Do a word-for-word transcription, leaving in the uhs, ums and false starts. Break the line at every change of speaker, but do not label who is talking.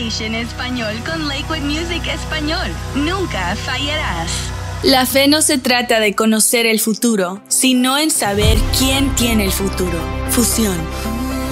Nation Español con Lakewood Music Español. Nunca fallarás.
La fe no se trata de conocer el futuro, sino en saber quién tiene el futuro. Fusión.